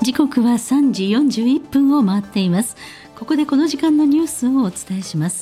時刻は3時41分を回っています。ここでこの時間のニュースをお伝えします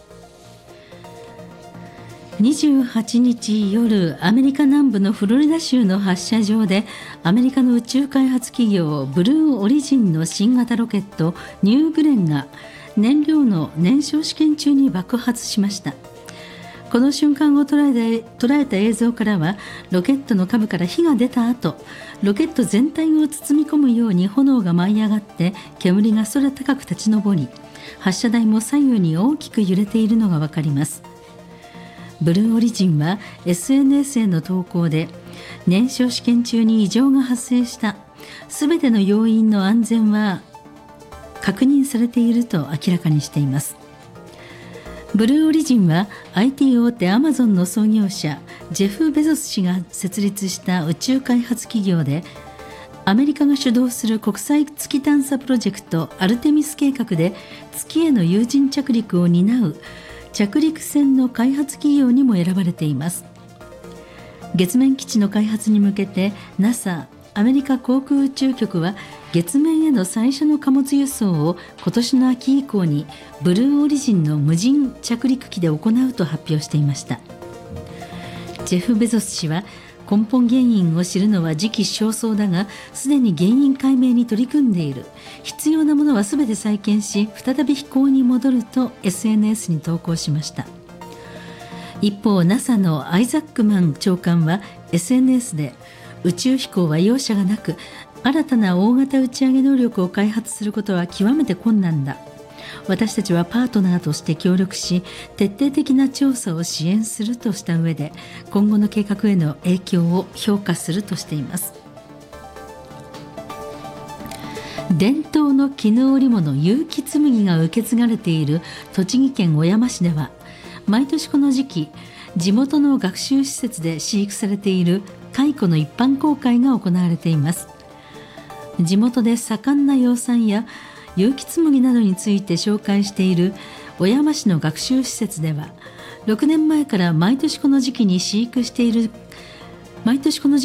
。28日夜、アメリカ南部のフロリダ州の発射場でアメリカの宇宙開発企業ブルーオリジンの新型ロケットニューグレンが燃料の燃焼試験中に爆発しました。この瞬間を捉えた映像からは、ロケットの下部から火が出た後、ロケット全体を包み込むように炎が舞い上がって煙が空高く立ち上り、発射台も左右に大きく揺れているのがわかります。ブルーオリジンは SNS への投稿で、燃焼試験中に異常が発生した、すべての要因の安全は確認されていると明らかにしています。ブルーオリジンは IT 大手アマゾンの創業者ジェフ・ベゾス氏が設立した宇宙開発企業で、アメリカが主導する国際月探査プロジェクトアルテミス計画で月への有人着陸を担う着陸船の開発企業にも選ばれています。月面基地の開発に向けて NASA アメリカ航空宇宙局は月面への最初の貨物輸送を今年の秋以降にブルーオリジンの無人着陸機で行うと発表していました。ジェフ・ベゾス氏は、根本原因を知るのは時期尚早だが、すでに原因解明に取り組んでいる。必要なものはすべて再建し、再び飛行に戻ると SNS に投稿しました。一方、 NASA のアイザックマン長官は SNS で、宇宙飛行は容赦がなく、新たな大型打ち上げ能力を開発することは極めて困難だ。私たちはパートナーとして協力し、徹底的な調査を支援するとした上で、今後の計画への影響を評価するとしています。伝統の絹織物結城紬が受け継がれている栃木県小山市では、毎年この時期、地元の学習施設で飼育されている蚕の一般公開が行われています。地元で盛んな養蚕や結城紬などについて紹介している小山市の学習施設では、6年前から毎年この時期に飼育している蚕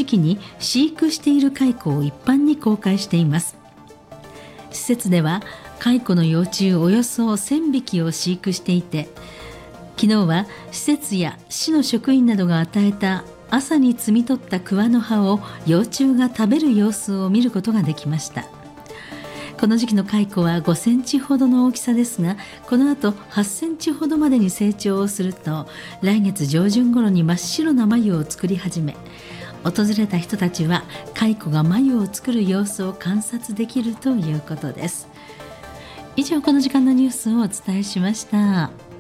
を一般に公開しています。施設では蚕の幼虫およそ1000匹を飼育していて、昨日は施設や市の職員などが与えた朝に摘み取った桑の葉を幼虫が食べる様子を見ることができました。この時期の蚕は5センチほどの大きさですが、この後8センチほどまでに成長をすると、来月上旬頃に真っ白な繭を作り始め、訪れた人たちは蚕が繭を作る様子を観察できるということです。以上、この時間のニュースをお伝えしました。